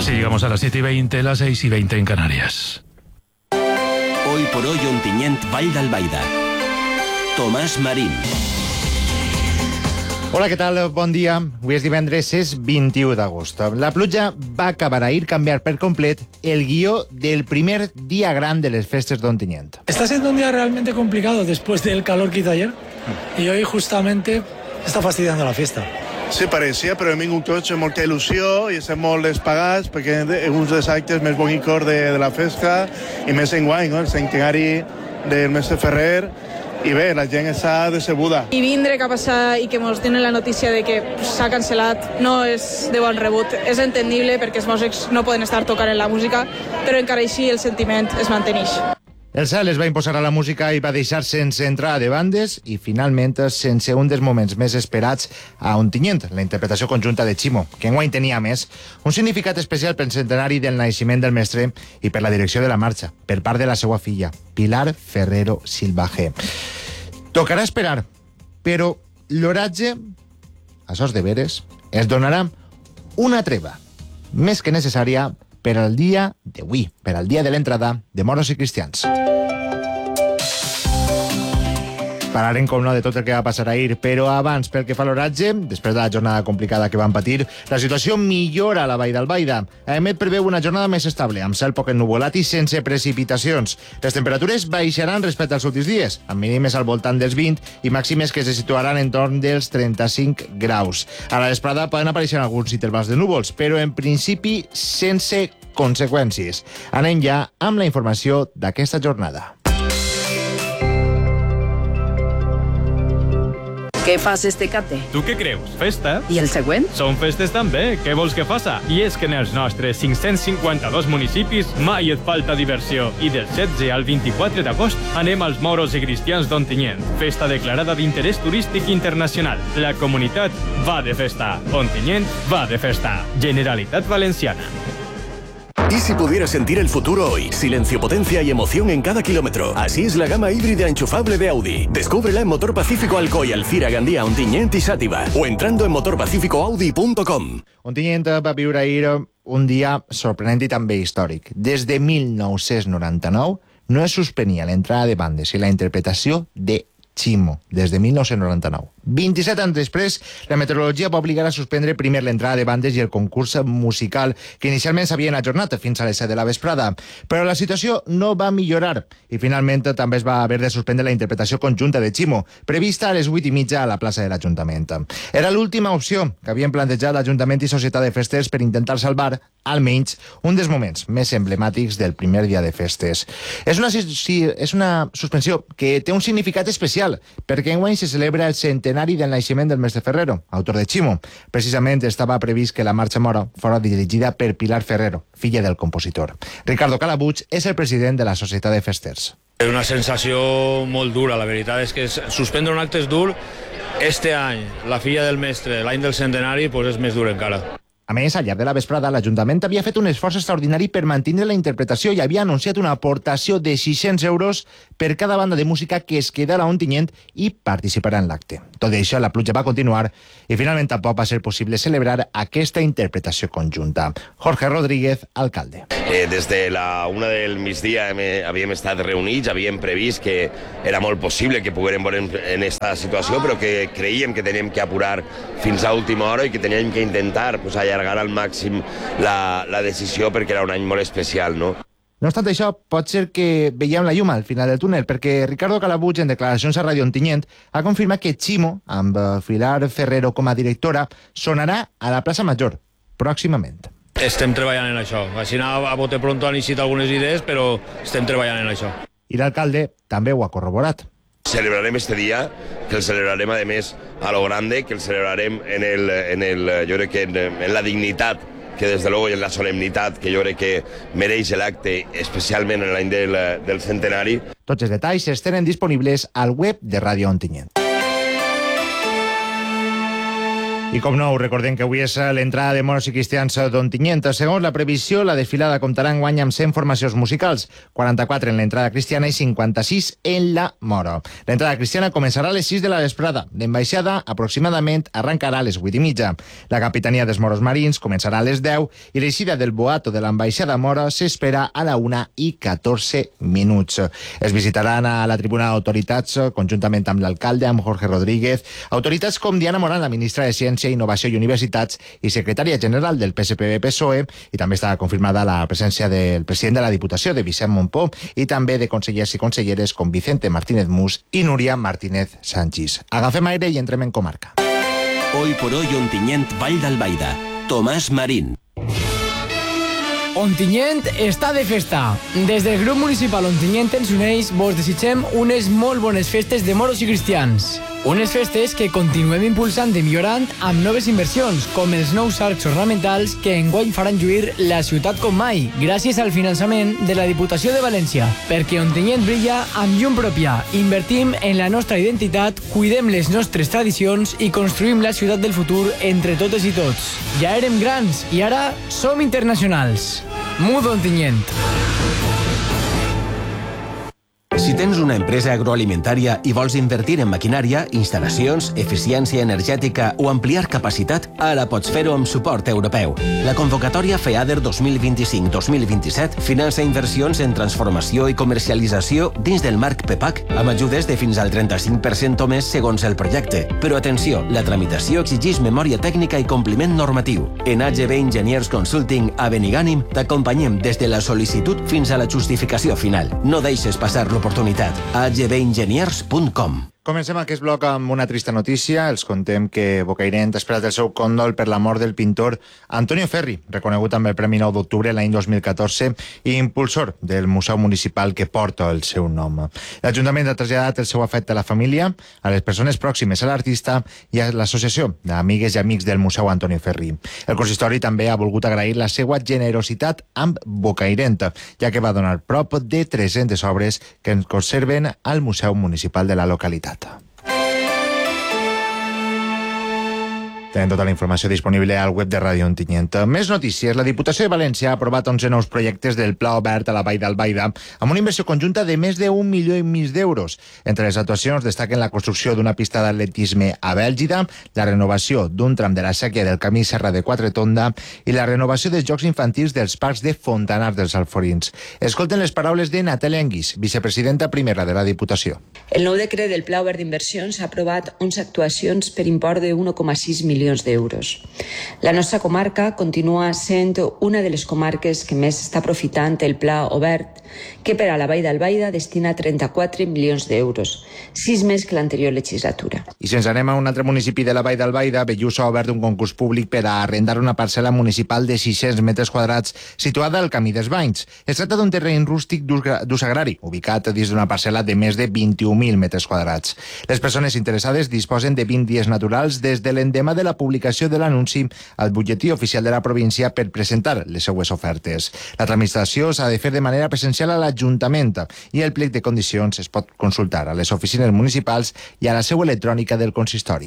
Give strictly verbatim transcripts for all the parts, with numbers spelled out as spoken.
Así llegamos a las siete y veinte, las seis y veinte en Canarias. Hoy por hoy, Ontinyent, Vall d'Albaida. Tomàs Marín. Hola, què tal? Bon dia. Avui és divendres, és vint-i-u d'agost. La pluja va acabar ahir canviar per complet el guió del primer dia gran de les festes d'Ontinyent. Está siendo un día realmente complicado después del calor que hizo ayer y hoy justamente está fastidiando la fiesta. Sí, pareixia, però hem vingut tots amb molta il·lusió i estem molt despagats perquè és un dels actes més bonics de, de la festa i més enguany, no? El centenari del mestre Ferrer. I bé, la gent està decebuda. I vindre cap a passar i que ens donen la notícia de que s'ha cancel·lat no és de bon rebut. És entendible perquè els músics no poden estar tocant en la música, però encara així el sentiment es manteneix. El cel es va imposar a la música i va deixar sense entrada de bandes i, finalment, sense un dels moments més esperats a Ontinyent, la interpretació conjunta de Ximo, que enguany tenia, més, un significat especial pel centenari del naixement del mestre i per la direcció de la marxa, per part de la seva filla, Pilar Ferrero Silvaje. Tocarà esperar, però l'oratge, a sos deberes, es donarà una treva, més que necessària, per al dia d'avui, per al dia de l'entrada de moros i cristians. Parlarem, com no, de tot el que va passar ahir, però abans, pel que fa a l'oratge, després de la jornada complicada que van patir, la situació millora a la Vall d'Albaida. Emet preveu una jornada més estable, amb cel poc ennuvolat i sense precipitacions. Les temperatures baixaran respecte als últims dies, amb mínimes al voltant dels vint i màximes que se situaran en torn dels trenta-cinc graus. A la vesprada poden aparèixer alguns intervals de núvols, però en principi sense conseqüències. Anem ja amb la informació d'aquesta jornada. Què fas este cate? Tu què creus? Festa? I el següent? Són festes també. Què vols que faça? I és que en els nostres cinc-cents cinquanta-dos municipis mai et falta diversió. I del setze al vint-i-quatre d'agost anem als moros i cristians d'Ontinyent. Festa declarada d'interès turístic internacional. La comunitat va de festa. Ontinyent va de festa. Generalitat Valenciana. ¿Y si pudieras sentir el futuro hoy? Silencio, potencia y emoción en cada kilómetro. Así es la gama híbrida enchufable de Audi. Descúbrela en Motor Pacífico Alcoy, Alcira, Gandía, Ontinyent y Xàtiva. O entrando en motor pacífico audi punto com. Ontinyent va viure ahir un dia sorprenent i també històric. Des de mil nou-cents noranta-nou no es suspenia l'entrada de bandes i la interpretació de Ximo, des de mil nou-cents noranta-nou. vint-i-set anys després, la meteorologia va obligar a suspendre primer l'entrada de bandes i el concurs musical, que inicialment s'havien ajornat fins a les set de la vesprada. Però la situació no va millorar i finalment també es va haver de suspendre la interpretació conjunta de Ximo, prevista a les vuit i mitja a la plaça de l'Ajuntament. Era l'última opció que havien plantejat l'Ajuntament i Societat de Festers per intentar salvar, almenys, un dels moments més emblemàtics del primer dia de festes. És una, és una suspensió que té un significat especial, perquè enguany se celebra el centenari del naixement del mestre Ferrero, autor de Ximo. Precisament estava previst que la marxa mora fora dirigida per Pilar Ferrero, filla del compositor. Ricardo Calabuig és el president de la Societat de Festers. És una sensació molt dura, la veritat és que suspendre un acte és dur. Este any, la filla del mestre, l'any del centenari, pues és més dur encara. A més, al llarg de la vesprada, l'Ajuntament havia fet un esforç extraordinari per mantenir la interpretació i havia anunciat una aportació de sis-cents euros per cada banda de música que es quedarà a Ontinyent i participarà en l'acte. Tot i això, la pluja va continuar i finalment tampoc va ser possible celebrar aquesta interpretació conjunta. Jorge Rodríguez, alcalde. Eh, des de la una del migdia hem, havíem estat reunits, havíem previst que era molt possible que poguérem veure en, en aquesta situació, però que creiem que teníem que apurar fins a última hora i que teníem que intentar pues, allargar al màxim la, la decisió perquè era un any molt especial, no? No obstant això, pot ser que veiem la llum al final del túnel, perquè Ricardo Calabuig, en declaracions a Ràdio Ontinyent, ha confirmat que Ximo, amb Pilar Ferrero com a directora, sonarà a la plaça Major, pròximament. Estem treballant en això. Així a bote pronto han eixit algunes idees, però estem treballant en això. I l'alcalde també ho ha corroborat. Celebrarem este dia, que el celebrarem, a més, a lo grande, que el celebrarem en, el, en, el, jo crec que en, en la dignitat, que des de luego en la solemnitat que jo crec que mereix l'acte, especialment en l'any del, del centenari. Tots els detalls es tenen disponibles al web de Ràdio Ontinyent. I com no, recordem que avui és l'entrada de moros i cristians d'Ontinyent. Segons la previsió, la desfilada comptarà enguany amb cent formacions musicals, quaranta-quatre en l'entrada cristiana i cinquanta-sis en la moro. L'entrada cristiana començarà a les sis de la vesprada. L'embaixada aproximadament arrencarà a les vuit i mitja. La capitania dels moros marins començarà a les deu i l'eixida del boato de l'ambaixada mora s'espera a la una i catorze minuts. Es visitaran a la tribuna d'autoritats conjuntament amb l'alcalde, amb Jorge Rodríguez, autoritats com Diana Morán, la ministra de Ciència, Innovació i Universitats i secretària general del P S P B P S O E, i també està confirmada la presència del president de la Diputació, de Vicent Montpó, i també de consellers i conselleres com Vicente Martínez Mus i Núria Martínez Sanchis. Agafem aire i entrem en comarca. Hoy por hoy Ontinyent, Vall d'Albaida. Tomàs Marín. Ontinyent està de festa. Des del grup municipal Ontinyent ens uneix, vos desitgem unes molt bones festes de moros i cristians. Unes festes que continuem impulsant i millorant amb noves inversions, com els nous arcs ornamentals que enguany faran lluir la ciutat com mai, gràcies al finançament de la Diputació de València. Perquè Ontinyent brilla amb llum pròpia. Invertim en la nostra identitat, cuidem les nostres tradicions i construïm la ciutat del futur entre totes i tots. Ja érem grans i ara som internacionals. Mudo Ontinyent. Si tens una empresa agroalimentària i vols invertir en maquinària, instal·lacions, eficiència energètica o ampliar capacitat, ara pots fer-ho amb suport europeu. La convocatòria FEADER dos mil vint-i-cinc dos mil vint-i-set finança inversions en transformació i comercialització dins del marc PEPAC, amb ajudes de fins al trenta-cinc per cent o més segons el projecte. Però atenció, la tramitació exigeix memòria tècnica i compliment normatiu. En A G B Engineers Consulting a Benigànim t'acompanyem des de la sol·licitud fins a la justificació final. No deixes passar l'oportunitat. a g b engineers punt com. Comencem aquest bloc amb una trista notícia. Els contem que Bocairent ha esperat el seu còndol per la mort del pintor Antonio Ferri, reconegut amb el Premi nou d'Octubre l'any dos mil catorze i impulsor del Museu Municipal que porta el seu nom. L'Ajuntament ha traslladat el seu afecte a la família, a les persones pròximes a l'artista i a l'Associació d'Amigues i Amics del Museu Antonio Ferri. El consistori també ha volgut agrair la seva generositat amb Bocairent, ja que va donar prop de tres-centes obres que es conserven al Museu Municipal de la localitat. Tenen tota la informació disponible al web de Ràdio Ontinyent. Més notícies. La Diputació de València ha aprovat onze nous projectes del Pla Obert a la Vall d'Albaida amb una inversió conjunta de més d'un milió i mig d'euros. Entre les actuacions destaquen la construcció d'una pista d'atletisme a Bèlgida, la renovació d'un tram de la sèquia del camí Serra de Quatretonda i la renovació dels jocs infantils dels parcs de Fontanars dels Alforins. Escolten les paraules de Natàlia Anguís, vicepresidenta primera de la Diputació. El nou decret del Pla Obert d'Inversions ha aprovat onze actuacions per import de un coma sis milions d'euros. La nostra comarca continua sent una de les comarques que més està aprofitant el Pla Obert, que per a la Vall d'Albaida destina trenta-quatre milions d'euros, sis més que l'anterior legislatura. I si ens anem a un altre municipi de la Vall d'Albaida, Bellús ha obert un concurs públic per a arrendar una parcel·la municipal de sis-cents metres quadrats situada al Camí dels Banys. Es tracta d'un terreny rústic d'ús agrari, ubicat dins d'una parcel·la de més de vint-i-un mil metres quadrats. Les persones interessades disposen de vint dies naturals des de l'endemà de la publicació de l'anunci al butlletí oficial de la província per presentar les seues ofertes. La tramitació s'ha de fer de manera presencial a l'Ajuntament i el plec de condicions es pot consultar a les oficines municipals i a la seu electrònica del consistori.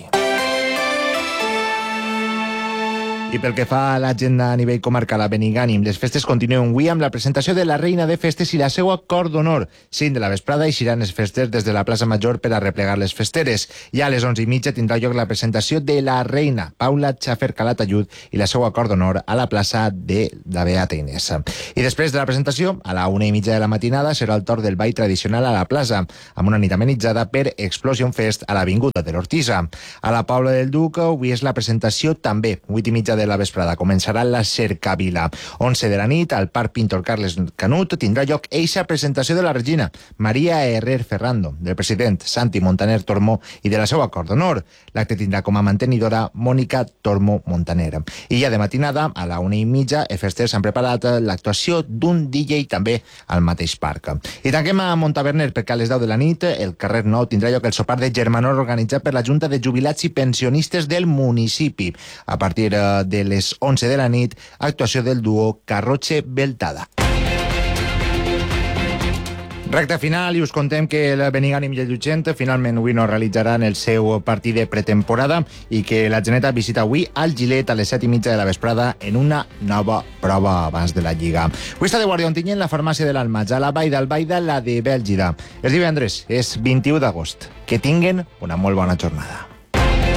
I pel que fa a l'agenda a nivell comarcal a Benigànim, les festes continuen avui amb la presentació de la Reina de Festes i la seva cor d'honor. cinc de la vesprada eixiran les festes des de la plaça Major per a replegar les festeres. I a les onze i mitja tindrà lloc la presentació de la Reina, Paula Xafer Calatayud, i la seva cor d'honor a la plaça de la Beata Inés. I després de la presentació, a la una i mitja de la matinada, serà el torn del ball tradicional a la plaça, amb una nit amenitzada per Explosion Fest a l'Avinguda de l'Ortisa. A la Paula del Duc, avui és la presentació també, vuit i mitja de la vesprada. Començarà la Cercavila. onze de la nit, al Parc Pintor Carles Canut, tindrà lloc eixa presentació de la regina, Maria Herrer Ferrando, del president Santi Montaner Tormó i de la seva cor d'honor. L'acte tindrà com a mantenidora Mònica Tormó Montaner. I ja de matinada, a la una i mitja, els festers han preparat l'actuació d'un D J també al mateix parc. I tanquem a Montaverner perquè a les deu de la nit, el carrer Nou tindrà lloc el sopar de germanor organitzat per la Junta de Jubilats i Pensionistes del municipi. A partir de les onze de la nit, actuació del duo Carroche Beltada. Recte final i us contem que el Benigànim i el Llutxent finalment avui no realitzaran el seu partit de pretemporada i que la Geneta visita avui al Gilet a les set i mitja de la vesprada en una nova prova abans de la Lliga. Avui està de guàrdia Ontinyent la farmàcia de l'Almatx, a la Vall d'Albaida la de Bèlgida. Els divendres és vint-i-u d'agost. Que tinguen una molt bona jornada.